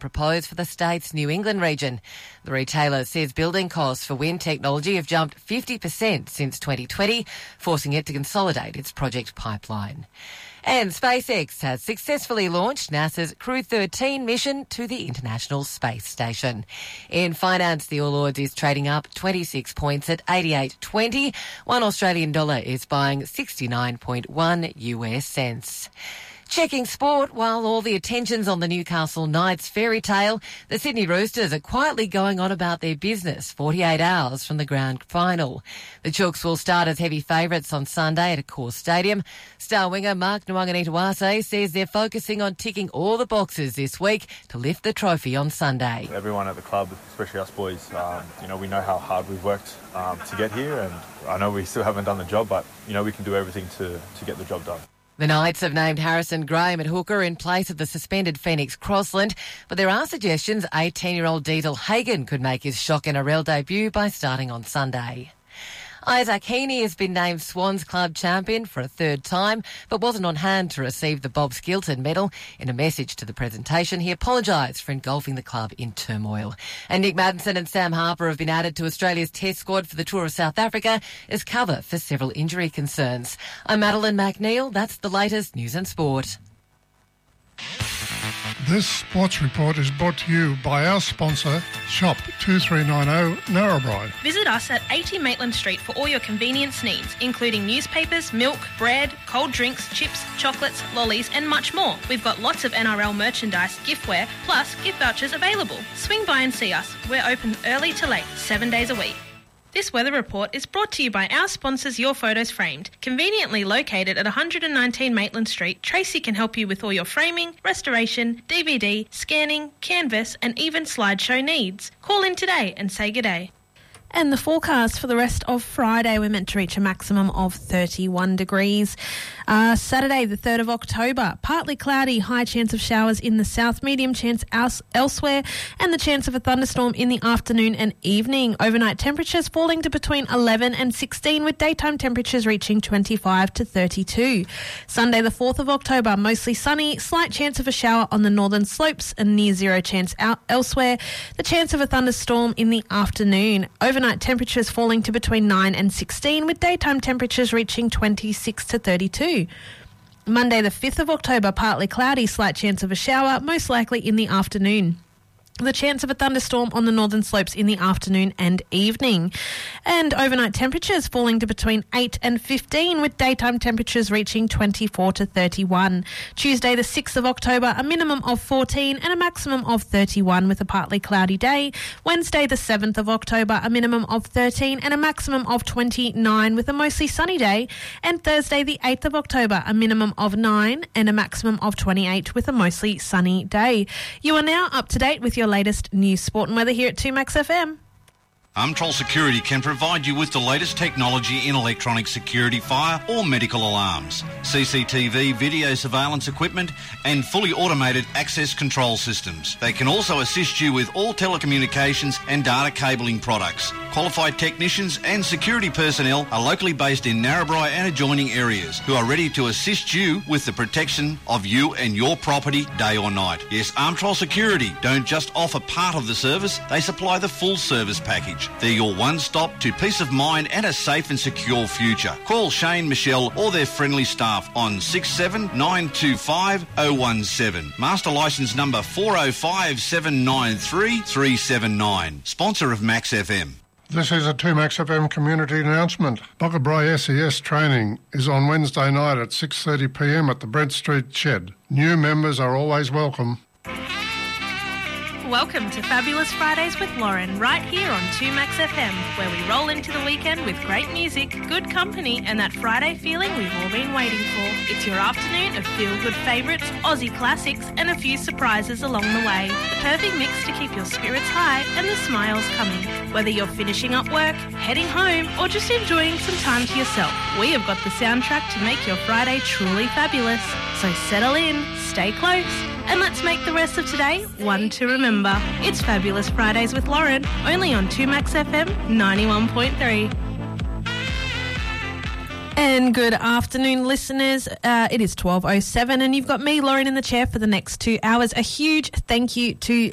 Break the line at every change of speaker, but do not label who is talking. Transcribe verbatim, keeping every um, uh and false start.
proposed for the state's New England region. The retailer says building costs for wind technology have jumped fifty percent since twenty twenty, forcing it to consolidate its project pipeline. And SpaceX has successfully launched NASA's Crew thirteen mission to the International Space Station. In finance, the All Ords is trading up twenty-six points at eighty-eight twenty. One Australian dollar is buying sixty-nine point one U S cents. Checking sport, while all the attention's on the Newcastle Knights fairy tale, the Sydney Roosters are quietly going on about their business forty-eight hours from the grand final. The Chooks will start as heavy favourites on Sunday at Accor Stadium. Star winger Mark Nwanganitawase says they're focusing on ticking all the boxes this week to lift the trophy on Sunday.
Everyone at the club, especially us boys, um, you know, we know how hard we've worked um, to get here, and I know we still haven't done the job, but, you know, we can do everything to, to get the job done.
The Knights have named Harrison Graham at hooker in place of the suspended Phoenix Crossland, but there are suggestions eighteen-year-old Deedle Hagan could make his shock N R L debut by starting on Sunday. Isaac Heaney has been named Swans Club champion for a third time, but wasn't on hand to receive the Bob Skilton medal. In a message to the presentation, he apologised for engulfing the club in turmoil. And Nick Maddinson and Sam Harper have been added to Australia's test squad for the Tour of South Africa as cover for several injury concerns. I'm Madeline McNeil. That's the latest news and sport.
This sports report is brought to you by our sponsor, Shop two three nine zero Narrabri.
Visit us at eighty Maitland Street for all your convenience needs, including newspapers, milk, bread, cold drinks, chips, chocolates, lollies and much more. We've got lots of N R L merchandise, giftware, plus gift vouchers available. Swing by and see us. We're open early to late, seven days a week. This weather report is brought to you by our sponsors Your Photos Framed. Conveniently located at one hundred nineteen Maitland Street, Tracy can help you with all your framing, restoration, D V D, scanning, canvas and even slideshow needs. Call in today and say good day.
And the forecast for the rest of Friday, we're meant to reach a maximum of thirty-one degrees. Uh, Saturday, the third of October, partly cloudy, high chance of showers in the south, medium chance else- elsewhere, and the chance of a thunderstorm in the afternoon and evening. Overnight temperatures falling to between eleven and sixteen, with daytime temperatures reaching twenty-five to thirty-two. Sunday, the fourth of October, mostly sunny, slight chance of a shower on the northern slopes and near zero chance out elsewhere. The chance of a thunderstorm in the afternoon. Overnight Overnight temperatures falling to between nine and sixteen, with daytime temperatures reaching twenty-six to thirty-two. Monday the fifth of October, partly cloudy, slight chance of a shower, most likely in the afternoon. The chance of a thunderstorm on the northern slopes in the afternoon and evening. And overnight temperatures falling to between eight and fifteen, with daytime temperatures reaching twenty-four to thirty-one. Tuesday the sixth of October, a minimum of fourteen and a maximum of thirty-one with a partly cloudy day. Wednesday the seventh of October, a minimum of thirteen and a maximum of twenty-nine with a mostly sunny day. And Thursday the eighth of October, a minimum of nine and a maximum of twenty-eight with a mostly sunny day. You are now up to date with your latest news, sport and weather here at two Max F M.
Umtrol Security can provide you with the latest technology in electronic security, fire or medical alarms, C C T V, video surveillance equipment and fully automated access control systems. They can also assist you with all telecommunications and data cabling products. Qualified technicians and security personnel are locally based in Narrabri and adjoining areas who are ready to assist you with the protection of you and your property day or night. Yes, Umtrol Security don't just offer part of the service, they supply the full service package. They're your one-stop to peace of mind and a safe and secure future. Call Shane, Michelle or their friendly staff on six seven nine two five oh one seven. Master licence number four oh five seven nine three three seven nine. Sponsor of Max F M.
This is a two Max F M community announcement. Boggabri S E S training is on Wednesday night at six thirty p m at the Brent Street Shed. New members are always welcome.
Welcome to Fabulous Fridays with Lauren, right here on two Max F M, where we roll into the weekend with great music, good company and that Friday feeling we've all been waiting for. It's your afternoon of feel-good favourites, Aussie classics and a few surprises along the way. The perfect mix to keep your spirits high and the smiles coming. Whether you're finishing up work, heading home or just enjoying some time to yourself, we have got the soundtrack to make your Friday truly fabulous. So settle in, stay close, and let's make the rest of today one to remember. It's Fabulous Fridays with Lauren, only on two Max F M ninety-one point three.
And good afternoon, listeners. Uh, it is twelve oh seven and you've got me, Lauren, in the chair for the next two hours. A huge thank you to